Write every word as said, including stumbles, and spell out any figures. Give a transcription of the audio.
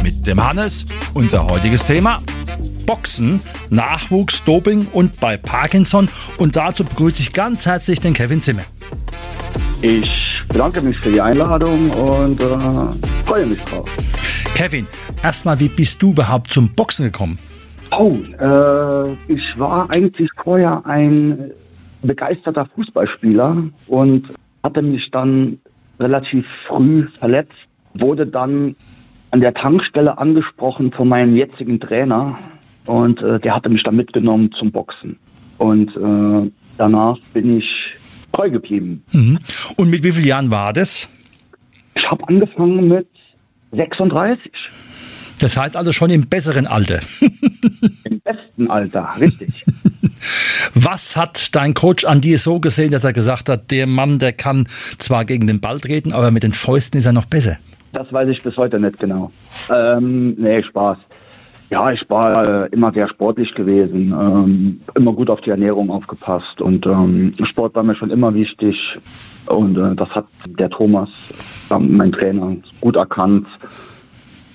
mit dem Hannes. Unser heutiges Thema: Boxen, Nachwuchs, Doping und bei Parkinson. Und dazu begrüße ich ganz herzlich den Kevin Zimmer. Ich bedanke mich für die Einladung und äh, freue mich drauf. Kevin, erstmal, wie bist du überhaupt zum Boxen gekommen? Oh, äh, ich war eigentlich vorher ein begeisterter Fußballspieler und hatte mich dann relativ früh verletzt, wurde dann an der Tankstelle angesprochen von meinem jetzigen Trainer und äh, der hatte mich dann mitgenommen zum Boxen. Und äh, danach bin ich treu geblieben. Mhm. Und mit wie vielen Jahren war das? Ich habe angefangen mit sechsunddreißig. Das heißt also schon im besseren Alter. Im besten Alter, richtig. Was hat dein Coach an dir so gesehen, dass er gesagt hat, der Mann, der kann zwar gegen den Ball treten, aber mit den Fäusten ist er noch besser? Das weiß ich bis heute nicht genau. Ähm, nee, Spaß. Ja, ich war äh, immer sehr sportlich gewesen, ähm, immer gut auf die Ernährung aufgepasst und ähm, Sport war mir schon immer wichtig und äh, das hat der Thomas, äh, mein Trainer, gut erkannt